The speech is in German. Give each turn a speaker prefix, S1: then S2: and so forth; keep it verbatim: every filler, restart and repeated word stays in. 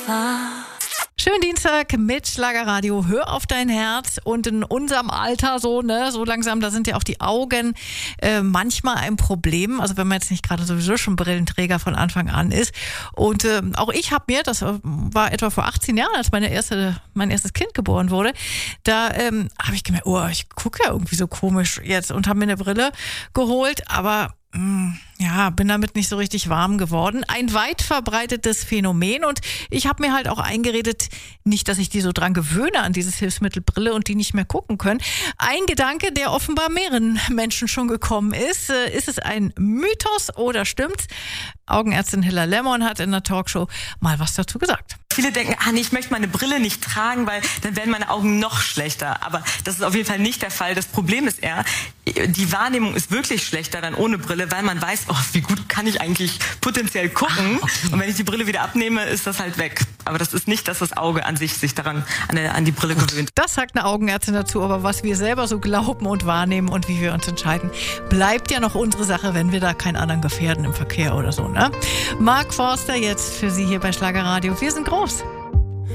S1: war.
S2: Schönen Dienstag mit Schlagerradio. Hör auf dein Herz. Und in unserem Alter so, ne, so langsam, da sind ja auch die Augen äh, manchmal ein Problem. Also wenn man jetzt nicht gerade sowieso schon Brillenträger von Anfang an ist. Und äh, auch ich habe mir, das war etwa vor achtzehn Jahren, als meine erste, mein erstes Kind geboren wurde, da ähm, habe ich gemerkt, oh, ich gucke ja irgendwie so komisch jetzt und habe mir eine Brille geholt. Aber ja, bin damit nicht so richtig warm geworden. Ein weit verbreitetes Phänomen und ich habe mir halt auch eingeredet, nicht, dass ich die so dran gewöhne an dieses Hilfsmittel Brille und die nicht mehr gucken können. Ein Gedanke, der offenbar mehreren Menschen schon gekommen ist. Ist es ein Mythos oder stimmt's? Augenärztin Hilla Lemmon hat in der Talkshow mal was dazu gesagt.
S3: Viele denken, ah nee, ich möchte meine Brille nicht tragen, weil dann werden meine Augen noch schlechter. Aber das ist auf jeden Fall nicht der Fall. Das Problem ist eher, die Wahrnehmung ist wirklich schlechter dann ohne Brille, weil man weiß, oh, wie gut kann ich eigentlich potenziell gucken. Okay. Und wenn ich die Brille wieder abnehme, ist das halt weg. Aber das ist nicht, dass das Auge an sich sich daran an, der, an die Brille gut gewöhnt.
S2: Das sagt eine Augenärztin dazu, aber was wir selber so glauben und wahrnehmen und wie wir uns entscheiden, bleibt ja noch unsere Sache, wenn wir da keinen anderen gefährden im Verkehr oder so, ne? Mark Forster jetzt für Sie hier bei Schlagerradio. Wir sind groß.